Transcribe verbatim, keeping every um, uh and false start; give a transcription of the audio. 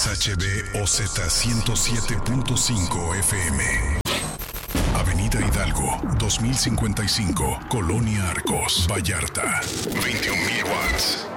X H B O Z ciento siete punto cinco F M. Avenida Hidalgo, dos mil cincuenta y cinco, Colonia Arcos, Vallarta. veintiún mil watts.